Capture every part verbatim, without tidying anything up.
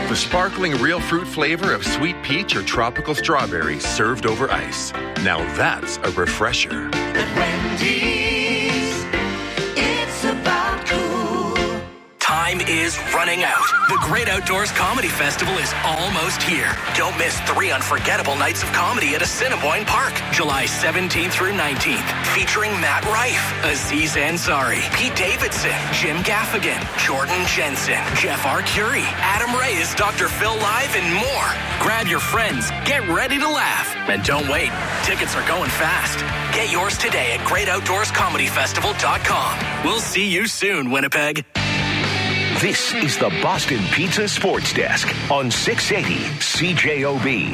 The sparkling real fruit flavor of sweet peach or tropical strawberry served over ice. Now that's a refresher. At Wendy's, it's about cool. Time is running out. The Great Outdoors Comedy Festival is almost here. Don't miss three unforgettable nights of comedy at Assiniboine Park, July seventeenth through nineteenth, featuring Matt Rife, Aziz Ansari, Pete Davidson, Jim Gaffigan, Jordan Jensen, Jeff Arcuri, Adam Reyes, Doctor Phil Live, and more. Grab your friends, get ready to laugh, and don't wait. Tickets are going fast. Get yours today at great outdoors comedy festival dot com. We'll see you soon, Winnipeg. This is the Boston Pizza Sports Desk on six eighty C J O B.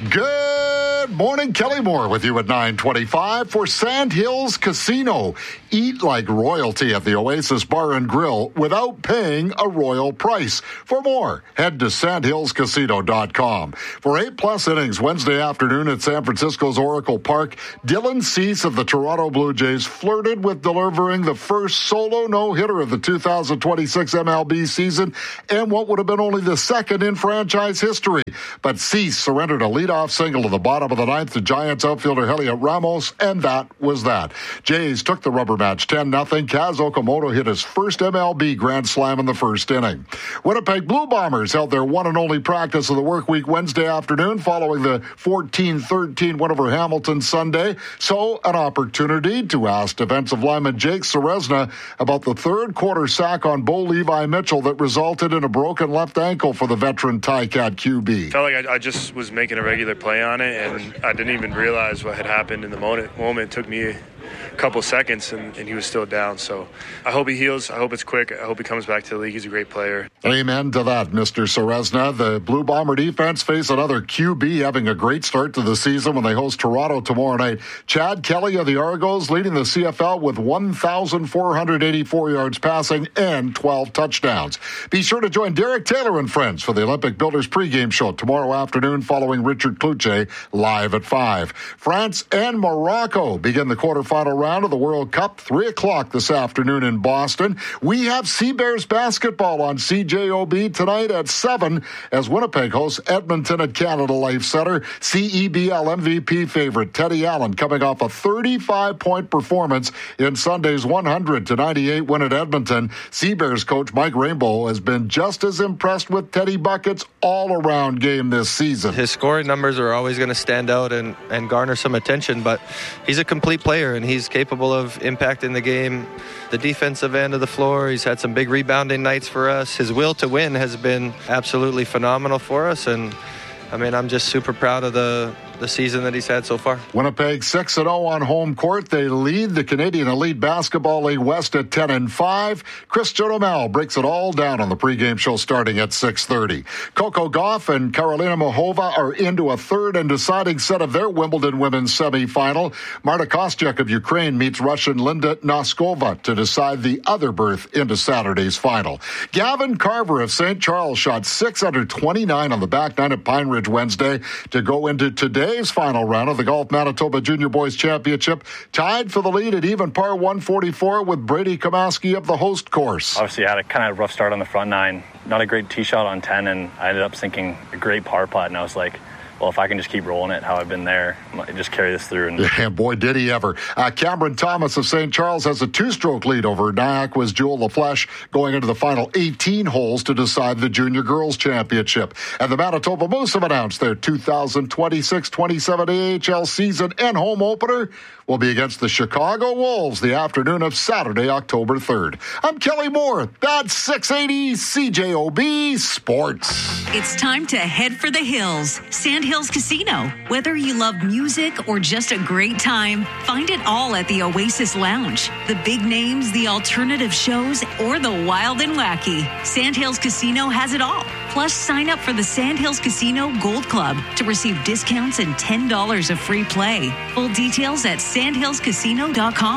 Good morning, Kelly Moore with you at nine twenty-five for Sandhills Casino. Eat like royalty at the Oasis Bar and Grill without paying a royal price. For more, head to sandhills casino dot com. For eight-plus innings Wednesday afternoon at San Francisco's Oracle Park, Dylan Cease of the Toronto Blue Jays flirted with delivering the first solo no-hitter of the two thousand twenty-six M L B season and what would have been only the second in franchise history. But Cease surrendered a leadoff single to the bottom of the ninth to Giants outfielder Heliot Ramos, and that was that. Jays took the rubber match ten nothing. Kaz Okamoto hit his first M L B grand slam in the first inning. Winnipeg Blue Bombers held their one and only practice of the work week Wednesday afternoon following the fourteen thirteen win over Hamilton Sunday. So an opportunity to ask defensive lineman Jake Ceresna about the third quarter sack on Bo Levi Mitchell that resulted in a broken left ankle for the veteran Ticat Q B. Felt like I, I just was making a regular play on it, and I didn't even realize what had happened in the moment. moment. It took me a couple seconds, and, and he was still down. So I hope he heals. I hope it's quick. I hope he comes back to the league. He's a great player. Amen to that, Mister Ceresna. The Blue Bomber defense face another Q B having a great start to the season when they host Toronto tomorrow night. Chad Kelly of the Argos leading the C F L with one thousand four hundred eighty-four yards passing and twelve touchdowns. Be sure to join Derek Taylor and friends for the Olympic Builders pregame show tomorrow afternoon following Richard Kluche live at five. France and Morocco begin the quarterfinal round of the World Cup, three o'clock this afternoon in Boston. We have Sea Bears basketball on C J O B tonight at seven as Winnipeg hosts Edmonton at Canada Life Center. C E B L M V P favorite Teddy Allen coming off a thirty-five point performance in Sunday's one hundred to ninety-eight win at Edmonton. Sea Bears coach Mike Rainbow has been just as impressed with Teddy Bucket's all-around game this season. His scoring numbers are always going to stand out and, and garner some attention, but he's a complete player and he's capable of impacting the game, the defensive end of the floor. He's had some big rebounding nights for us. His will to win has been absolutely phenomenal for us, and I mean, I'm just super proud of the the season that he's had so far. Winnipeg six and oh on home court. They lead the Canadian Elite Basketball League West at ten and five. Christian O'Mell breaks it all down on the pregame show starting at six thirty. Coco Gauff and Karolina Muchova are into a third and deciding set of their Wimbledon women's semifinal. Marta Kostyuk of Ukraine meets Russian Linda Noskova to decide the other berth into Saturday's final. Gavin Carver of Saint Charles shot six under twenty-nine on the back nine at Pine Ridge Wednesday to go into today final round of the Golf Manitoba Junior Boys Championship, tied for the lead at even par one forty-four with Brady Kamaski of the host course. Obviously, I had a kind of rough start on the front nine. Not a great tee shot on ten, and I ended up sinking a great par putt, and I was like, well, if I can just keep rolling it how I've been there, I might just carry this through. And yeah, boy, did he ever. Uh, Cameron Thomas of Saint Charles has a two-stroke lead over Niagara's Jewel LaFlèche going into the final eighteen holes to decide the Junior Girls Championship. And the Manitoba Moose have announced their two thousand twenty-six twenty-seven A H L season and home opener will be against the Chicago Wolves the afternoon of Saturday, October third. I'm Kelly Moore. That's six eighty C J O B Sports. It's time to head for the hills. Sandhills Casino. Whether you love music or just a great time, find it all at the Oasis Lounge. The big names, the alternative shows, or the wild and wacky. Sandhills Casino has it all. Plus, sign up for the Sandhills Casino Gold Club to receive discounts and ten dollars of free play. Full details at sandhills casino dot com.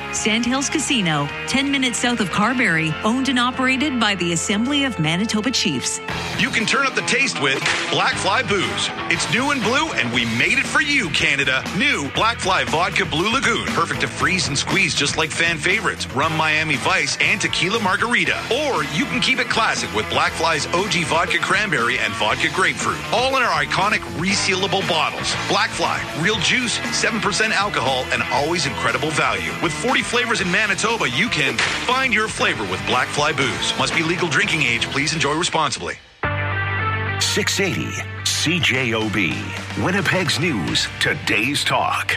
Sandhills Casino, ten minutes south of Carberry, owned and operated by the Assembly of Manitoba Chiefs. You can turn up the taste with Black Fly Booze. It's new and blue, and we made it for you, Canada. New Black Fly Vodka Blue Lagoon. Perfect to freeze and squeeze just like fan favorites, Rum Miami Vice and Tequila Margarita. Or you can keep it classic with Black Fly's O G Vodka Cranberry and Vodka Grapefruit. All in our iconic resealable bottles. Black Fly, real juice, seven percent alcohol, and always incredible value. With forty flavors in Manitoba, you can find your flavor with Black Fly Booze. Must be legal drinking age. Please enjoy responsibly. six eighty C J O B. Winnipeg's News. Today's Talk.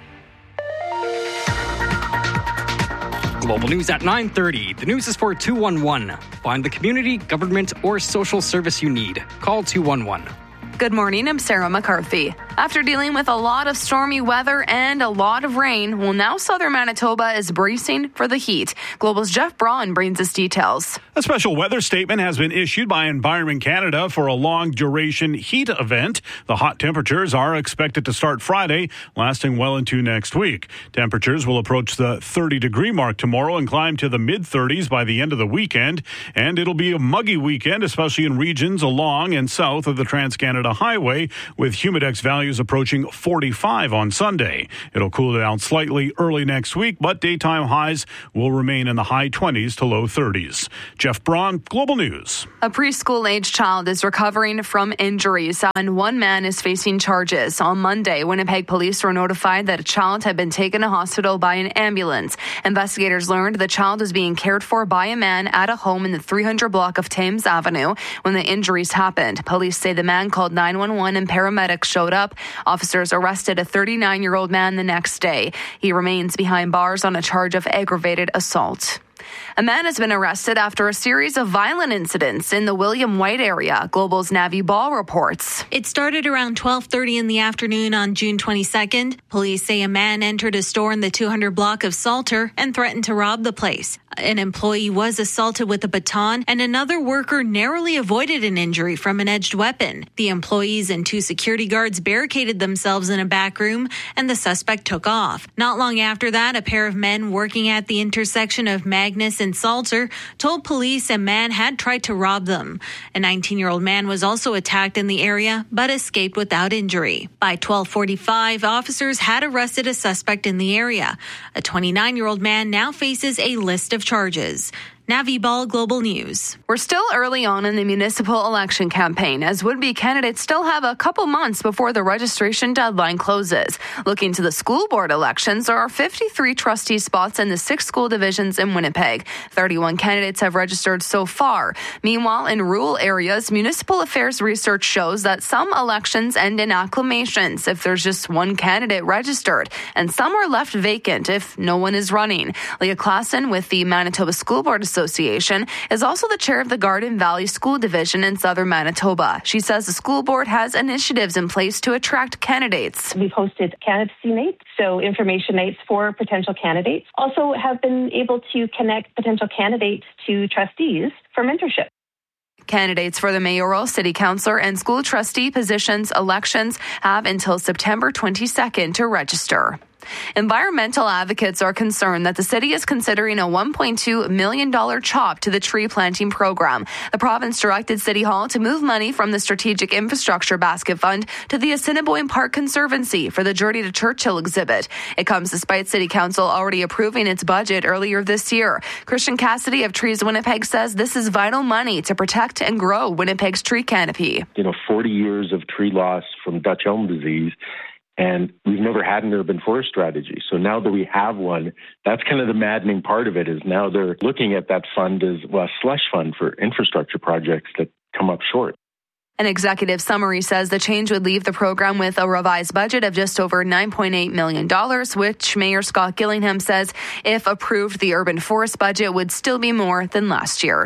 Global News at nine thirty. The news is for two one one. Find the community, government, or social service you need. Call two one one. Good morning, I'm Sarah McCarthy. After dealing with a lot of stormy weather and a lot of rain, well, now southern Manitoba is bracing for the heat. Global's Jeff Braun brings us details. A special weather statement has been issued by Environment Canada for a long-duration heat event. The hot temperatures are expected to start Friday, lasting well into next week. Temperatures will approach the thirty-degree mark tomorrow and climb to the mid-thirties by the end of the weekend. And it'll be a muggy weekend, especially in regions along and south of the Trans-Canada Highway, with humidex values approaching forty-five on Sunday. It'll cool down slightly early next week, but daytime highs will remain in the high twenties to low thirties. Jeff Braun, Global News. A preschool-age child is recovering from injuries, and one man is facing charges. On Monday, Winnipeg police were notified that a child had been taken to hospital by an ambulance. Investigators learned the child was being cared for by a man at a home in the three hundred block of Thames Avenue when the injuries happened. Police say the man called nine one one and paramedics showed up. Officers arrested a thirty-nine-year-old man the next day. He remains behind bars on a charge of aggravated assault. A man has been arrested after a series of violent incidents in the William White area. Global's Navi Ball reports. It started around twelve thirty in the afternoon on June twenty-second. Police say a man entered a store in the two hundred block of Salter and threatened to rob the place. An employee was assaulted with a baton, and another worker narrowly avoided an injury from an edged weapon. The employees and two security guards barricaded themselves in a back room, and the suspect took off. Not long after that, a pair of men working at the intersection of Magnus and Salter told police a man had tried to rob them. A nineteen-year-old man was also attacked in the area, but escaped without injury. By twelve forty-five, officers had arrested a suspect in the area. A twenty-nine-year-old man now faces a list of charges. Navi Ball, Global News. We're still early on in the municipal election campaign, as would-be candidates still have a couple months before the registration deadline closes. Looking to the school board elections, there are fifty-three trustee spots in the six school divisions in Winnipeg. thirty-one candidates have registered so far. Meanwhile, in rural areas, municipal affairs research shows that some elections end in acclamations if there's just one candidate registered, and some are left vacant if no one is running. Leah Klassen with the Manitoba School Board Association is also the chair of the Garden Valley School Division in southern Manitoba. She says the school board has initiatives in place to attract candidates. We've hosted candidacy nights, so information nights for potential candidates. Also have been able to connect potential candidates to trustees for mentorship. Candidates for the mayoral, city councillor, and school trustee positions elections have until September twenty-second to register. Environmental advocates are concerned that the city is considering a one point two million dollars chop to the tree planting program. The province directed City Hall to move money from the Strategic Infrastructure Basket Fund to the Assiniboine Park Conservancy for the Journey to Churchill exhibit. It comes despite City Council already approving its budget earlier this year. Christian Cassidy of Trees Winnipeg says this is vital money to protect and grow Winnipeg's tree canopy. You know, forty years of tree loss from Dutch elm disease, and we've never had an urban forest strategy. So now that we have one, that's kind of the maddening part of it, is now they're looking at that fund as, well, a slush fund for infrastructure projects that come up short. An executive summary says the change would leave the program with a revised budget of just over nine point eight million dollars, which Mayor Scott Gillingham says, if approved, the urban forest budget would still be more than last year's.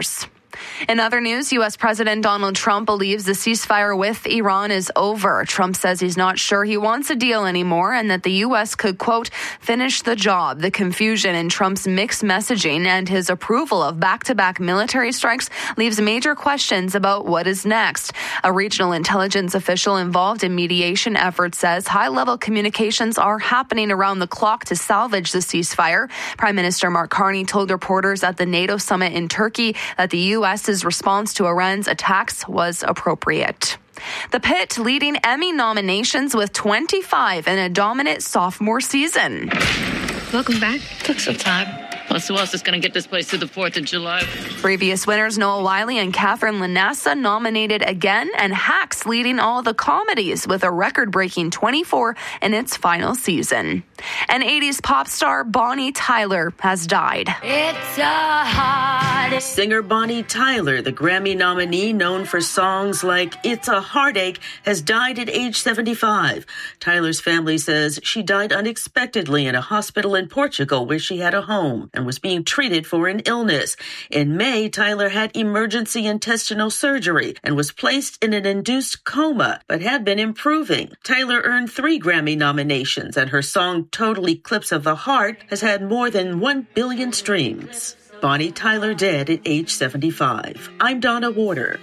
In other news, U S. President Donald Trump believes the ceasefire with Iran is over. Trump says he's not sure he wants a deal anymore and that the U S could, quote, finish the job. The confusion in Trump's mixed messaging and his approval of back-to-back military strikes leaves major questions about what is next. A regional intelligence official involved in mediation efforts says high-level communications are happening around the clock to salvage the ceasefire. Prime Minister Mark Carney told reporters at the NATO summit in Turkey that the U S's response to Iran's attacks was appropriate. The Pit leading Emmy nominations with twenty-five in a dominant sophomore season. Welcome back. Took some time. Plus, who else is going to get this place to the fourth of July? Previous winners Noah Wiley and Catherine Lanassa nominated again, and Hacks leading all the comedies with a record-breaking twenty-four in its final season. And eighties pop star Bonnie Tyler has died. It's a heartache. Singer Bonnie Tyler, the Grammy nominee known for songs like It's a Heartache, has died at age seventy-five. Tyler's family says she died unexpectedly in a hospital in Portugal where she had a home and was being treated for an illness. In May, Tyler had emergency intestinal surgery and was placed in an induced coma, but had been improving. Tyler earned three Grammy nominations, and her song Total Eclipse of the Heart has had more than one billion streams. Bonnie Tyler dead at age seventy-five. I'm Donna Warder.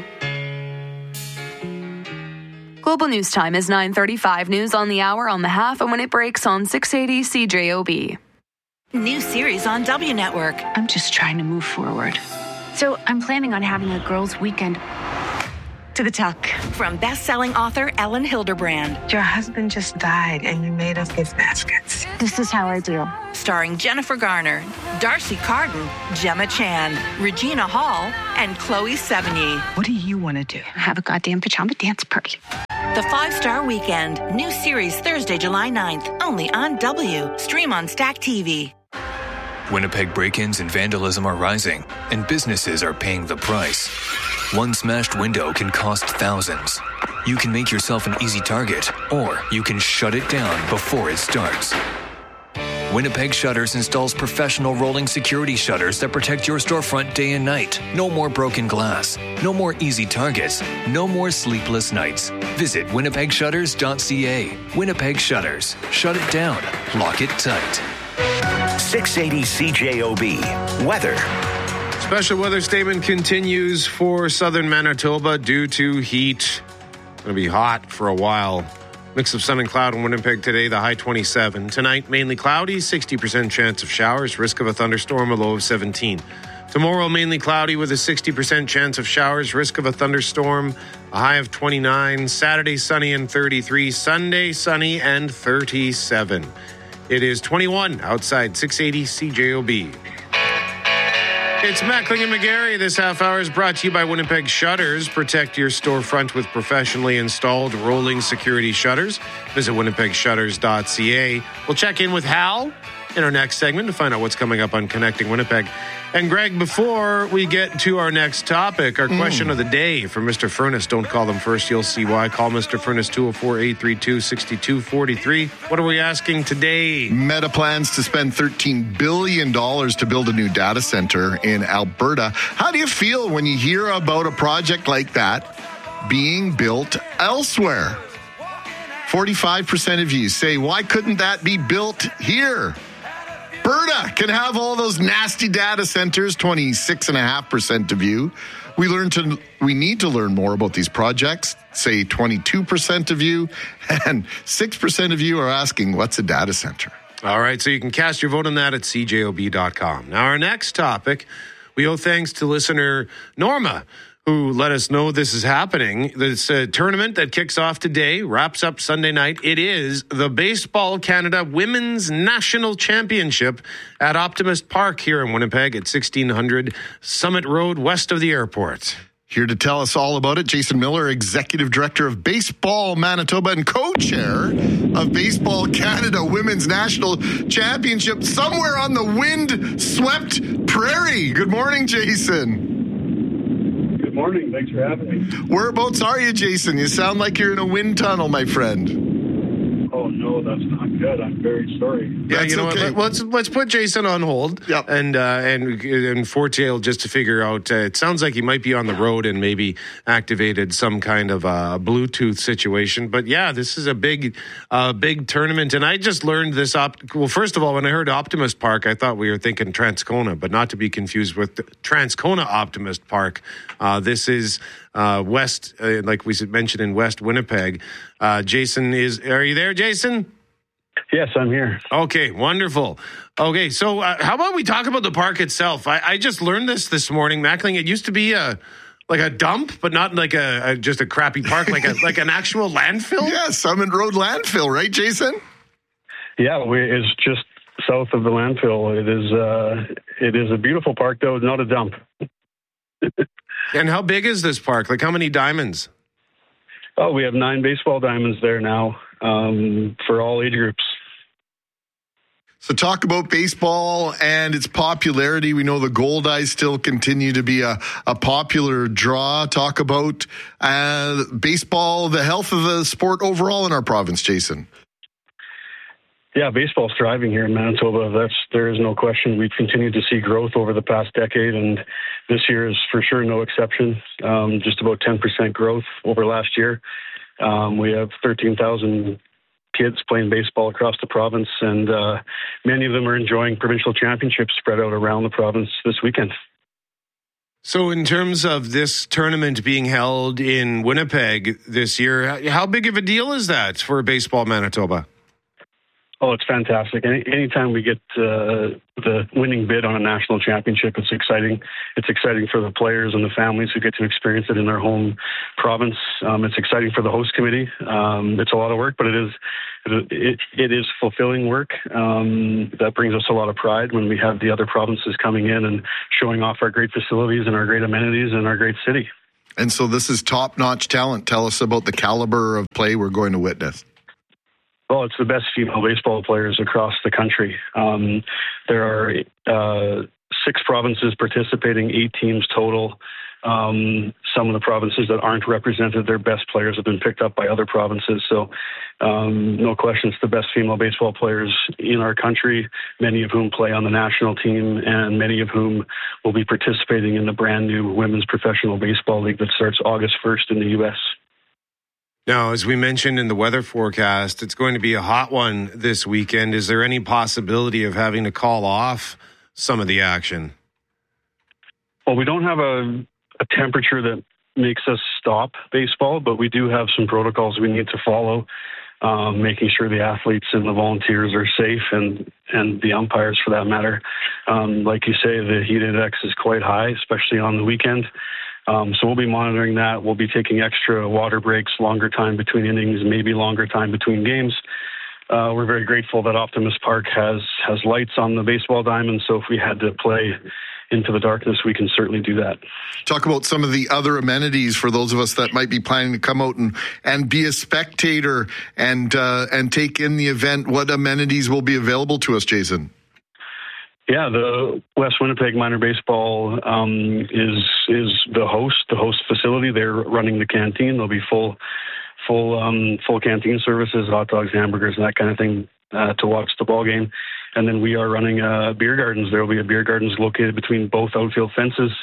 Global News Time is nine thirty-five. News on the hour, on the half, and when it breaks on six eighty C J O B. New series on W Network. I'm just trying to move forward. So I'm planning on having a girls' weekend. To the tuck. From best-selling author Ellen Hilderbrand. Your husband just died and you made up gift baskets. This is how I do. Starring Jennifer Garner, Darcy Carden, Gemma Chan, Regina Hall, and Chloe Sevigny. What do you want to do? Have a goddamn pajama dance party. The Five-Star Weekend. New series Thursday, July ninth. Only on W. Stream on Stack T V. Winnipeg break-ins and vandalism are rising, and businesses are paying the price. One smashed window can cost thousands. You can make yourself an easy target, or you can shut it down before it starts. Winnipeg Shutters installs professional rolling security shutters that protect your storefront day and night. No more broken glass. No more easy targets. No more sleepless nights. Visit winnipeg shutters dot c a. Winnipeg Shutters. Shut it down. Lock it tight. six eighty C J O B. Weather. Special weather statement continues for southern Manitoba due to heat. Going to be hot for a while. Mix of sun and cloud in Winnipeg today, the high twenty-seven. Tonight, mainly cloudy, sixty percent chance of showers, risk of a thunderstorm, a low of seventeen. Tomorrow, mainly cloudy with a sixty percent chance of showers, risk of a thunderstorm, a high of twenty-nine. Saturday, sunny and thirty-three. Sunday, sunny and thirty-seven. It is twenty-one outside six eighty C J O B. It's Mackling and McGarry. This half hour is brought to you by Winnipeg Shutters. Protect your storefront with professionally installed rolling security shutters. Visit winnipeg shutters dot c a. We'll check in with Hal in our next segment to find out what's coming up on Connecting Winnipeg. And Greg, before we get to our next topic, our mm. question of the day for Mister Furnace. Don't call them first. You'll see why. Call Mister Furnace two oh four, eight three two, six two four three. What are we asking today? Meta plans to spend thirteen billion dollars to build a new data center in Alberta. How do you feel when you hear about a project like that being built elsewhere? forty-five percent of you say, why couldn't that be built here? Alberta can have all those nasty data centers. twenty-six point five percent of you. We learn to. We need to learn more about these projects. Say twenty-two percent of you, and six percent of you are asking, what's a data center? All right, so you can cast your vote on that at c j o b dot com. Now, our next topic, we owe thanks to listener Norma, who let us know this is happening. This uh, tournament that kicks off today, wraps up Sunday night. It is the Baseball Canada Women's National Championship at Optimist Park here in Winnipeg at sixteen hundred Summit Road, west of the airport. Here to tell us all about it, Jason Miller, Executive Director of Baseball Manitoba and co-chair of Baseball Canada Women's National Championship somewhere on the wind-swept prairie. Good morning, Jason. Good morning. Thanks for having me. Whereabouts are you, Jason? You sound like you're in a wind tunnel, my friend. Oh, Oh, no, that's not good. I'm very sorry. Yeah, That's you know okay. what? Let's let's put Jason on hold. Yep. And uh, and and Fortier just to figure out. Uh, it sounds like he might be on the road and maybe activated some kind of a Bluetooth situation. But yeah, this is a big, uh, big tournament. And I just learned this up. Well, first of all, when I heard Optimist Park, I thought we were thinking Transcona, but not to be confused with Transcona Optimist Park. Uh, this is uh, West, uh, like we mentioned in West Winnipeg. Uh, Jason is. Are you there, Jason? Yes, I'm here. Okay, wonderful. Okay, so uh, how about we talk about the park itself? I, I just learned this this morning, Mackling. It used to be a like a dump, but not like a, a just a crappy park, like a like an actual landfill. Yeah, Summit Road landfill, right, Jason? Yeah, we, it's just south of the landfill. It is uh, it is a beautiful park, though, not a dump. And how big is this park? Like how many diamonds? Oh, we have nine baseball diamonds there now um, for all age groups. So talk about baseball and its popularity. We know the Goldeyes still continue to be a, a popular draw. Talk about uh, baseball, the health of the sport overall in our province, Jason. Yeah, baseball's thriving here in Manitoba. That's there is no question. We've continued to see growth over the past decade, and this year is for sure no exception. Um, just about ten percent growth over last year. Um, we have thirteen thousand kids playing baseball across the province, and uh, many of them are enjoying provincial championships spread out around the province this weekend. So in terms of this tournament being held in Winnipeg this year, how big of a deal is that for Baseball Manitoba? Oh, it's fantastic. Any anytime we get uh, the winning bid on a national championship, it's exciting. It's exciting for the players and the families who get to experience it in their home province. Um, it's exciting for the host committee. Um, it's a lot of work, but it is it, it is fulfilling work. Um, that brings us a lot of pride when we have the other provinces coming in and showing off our great facilities and our great amenities and our great city. And so this is top-notch talent. Tell us about the caliber of play we're going to witness. Well, it's the best female baseball players across the country. Um, there are uh, six provinces participating, eight teams total. Um, some of the provinces that aren't represented, their best players have been picked up by other provinces. So um, no question, it's the best female baseball players in our country, many of whom play on the national team and many of whom will be participating in the brand new Women's Professional Baseball League that starts August first in the U S Now, as we mentioned in the weather forecast, it's going to be a hot one this weekend. Is there any possibility of having to call off some of the action? Well, we don't have a, a temperature that makes us stop baseball, but we do have some protocols we need to follow, um, making sure the athletes and the volunteers are safe and, and the umpires for that matter. Um, like you say, the heat index is quite high, especially on the weekend. Um, so we'll be monitoring that. We'll be taking extra water breaks, longer time between innings, maybe longer time between games. Uh, we're very grateful that Optimist Park has has lights on the baseball diamond, so if we had to play into the darkness, we can certainly do that. Talk about some of the other amenities for those of us that might be planning to come out and, and be a spectator and uh, and take in the event. What amenities will be available to us, Jason? Yeah, the West Winnipeg Minor Baseball um, is is the host, the host facility. They're running the canteen. There'll be full, full, um, full canteen services, hot dogs, hamburgers, and that kind of thing uh, to watch the ball game. And then we are running uh, beer gardens. There will be a beer gardens located between both outfield fences.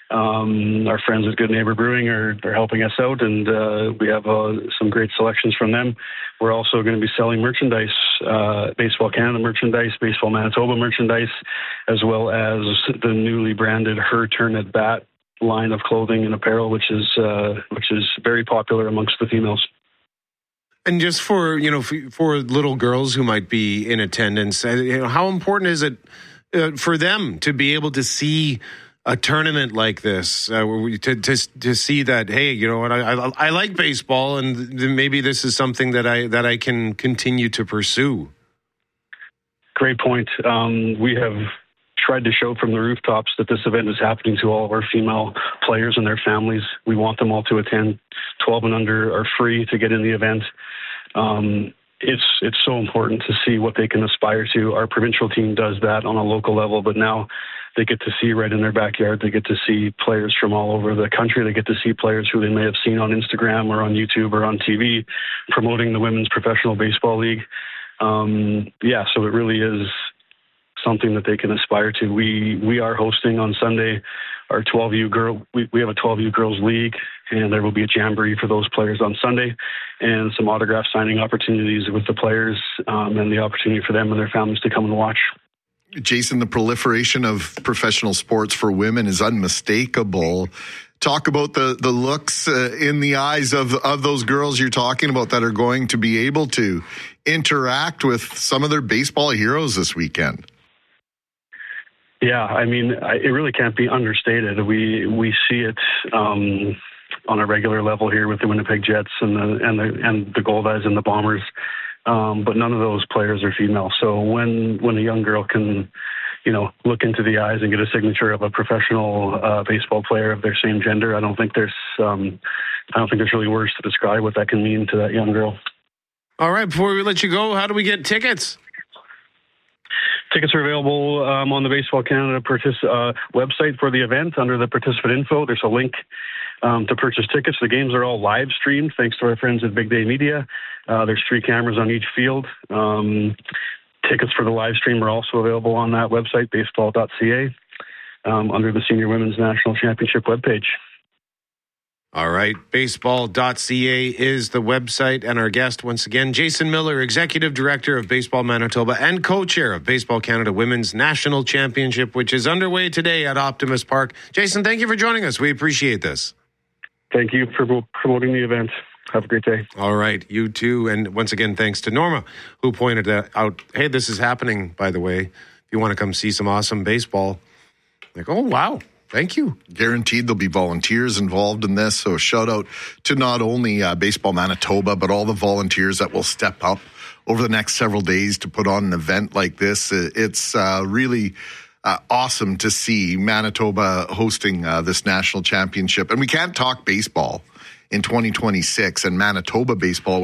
Um, our friends at Good Neighbor Brewing are, are helping us out, and uh, we have uh, some great selections from them. We're also going to be selling merchandise, uh, Baseball Canada merchandise, Baseball Manitoba merchandise, as well as the newly branded Her Turn at Bat line of clothing and apparel, which is uh, which is very popular amongst the females. And just for, you know, for, for little girls who might be in attendance, you know, how important is it uh, for them to be able to see a tournament like this, uh, to, to to see that, hey, you know what, I, I I like baseball, and maybe this is something that I that I can continue to pursue. Great point. Um, we have tried to show from the rooftops that this event is happening to all of our female players and their families. We want them all to attend. twelve and under are free to get in the event. Um, it's it's so important to see what they can aspire to. Our provincial team does that on a local level, but now they get to see right in their backyard. They get to see players from all over the country. They get to see players who they may have seen on Instagram or on YouTube or on T V promoting the Women's Professional Baseball League. Um, yeah, so it really is something that they can aspire to. We we are hosting on Sunday our twelve U girl. We, we have a twelve U girls league, and there will be a jamboree for those players on Sunday, and some autograph signing opportunities with the players, um, and the opportunity for them and their families to come and watch. Jason, the proliferation of professional sports for women is unmistakable. Talk about the, the looks uh, in the eyes of, of those girls you're talking about that are going to be able to interact with some of their baseball heroes this weekend. Yeah, I mean, it really can't be understated. We we see it um, on a regular level here with the Winnipeg Jets and the and the and the Goldeyes and the Bombers, um, but none of those players are female. So when when a young girl can, you know, look into the eyes and get a signature of a professional uh, baseball player of their same gender, I don't think there's um, I don't think there's really words to describe what that can mean to that young girl. All right, before we let you go, how do we get tickets? Tickets are available um, on the Baseball Canada partic- uh, website for the event under the participant info. There's a link um, to purchase tickets. The games are all live streamed thanks to our friends at Big Day Media. Uh, there's three cameras on each field. Um, tickets for the live stream are also available on that website, baseball dot c a, um, under the Senior Women's National Championship webpage. All right, baseball dot c a is the website, and our guest once again, Jason Miller, Executive Director of Baseball Manitoba and co-chair of Baseball Canada Women's National Championship, which is underway today at Optimus Park. Jason, thank you for joining us. We appreciate this. Thank you for promoting the event. Have a great day. All right, you too. And once again, thanks to Norma, who pointed out, hey, this is happening, by the way. If you want to come see some awesome baseball, like, oh, wow. Thank you. Guaranteed there'll be volunteers involved in this. So shout out to not only uh, Baseball Manitoba, but all the volunteers that will step up over the next several days to put on an event like this. It's uh, really uh, awesome to see Manitoba hosting uh, this national championship. And we can't talk baseball in twenty twenty-six and Manitoba baseball